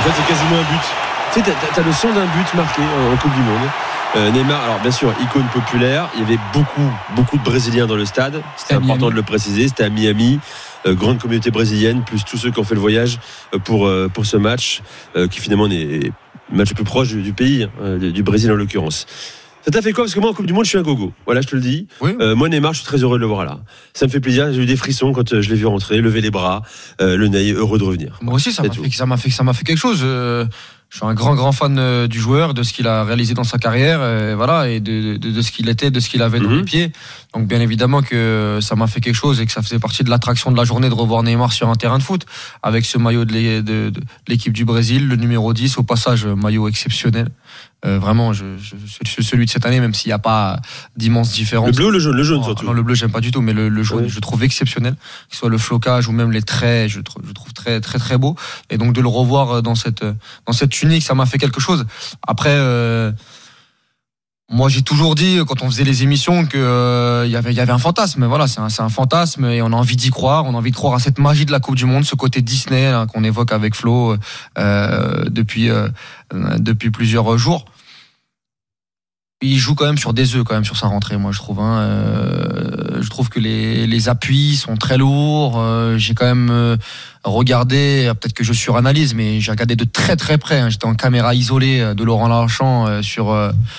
fait, c'est quasiment un but. Tu sais, t'as le son d'un but marqué en Coupe du Monde. Neymar, alors bien sûr, icône populaire. Il y avait beaucoup de Brésiliens dans le stade. C'était important de le préciser. C'était à Miami. Grande communauté brésilienne, plus tous ceux qui ont fait le voyage pour ce match, qui finalement est le match le plus proche du pays, du Brésil en l'occurrence. Ça t'a fait quoi? Parce que moi en Coupe du Monde je suis un gogo, voilà, je te le dis. Oui. Moi Neymar, je suis très heureux de le voir là. Ça me fait plaisir, j'ai eu des frissons quand je l'ai vu rentrer, lever les bras, le nez heureux de revenir. Moi aussi ça m'a fait quelque chose. Je suis un grand fan du joueur, de ce qu'il a réalisé dans sa carrière, voilà, et de ce qu'il était, de ce qu'il avait dans les pieds. Donc bien évidemment que ça m'a fait quelque chose et que ça faisait partie de l'attraction de la journée de revoir Neymar sur un terrain de foot avec ce maillot de l'équipe du Brésil, le numéro 10, au passage maillot exceptionnel. Vraiment, celui de cette année, même s'il n'y a pas d'immense différence. Le bleu ou le jaune surtout? Non, le bleu, j'aime pas du tout, mais le jaune, je trouve exceptionnel. Que ce soit le flocage ou même les traits, je trouve très, très, très beau. Et donc, de le revoir dans cette tunique, ça m'a fait quelque chose. Après, moi, j'ai toujours dit, quand on faisait les émissions, que il y avait un fantasme. Voilà, c'est un fantasme et on a envie d'y croire. On a envie de croire à cette magie de la Coupe du Monde, ce côté Disney là, qu'on évoque avec Flo depuis plusieurs jours. Il joue quand même sur des œufs quand même sur sa rentrée, moi je trouve. Je trouve que les appuis sont très lourds. J'ai quand même regardé, peut-être que je suranalyse, mais j'ai regardé de très très près. J'étais en caméra isolée de Laurent Lachamp sur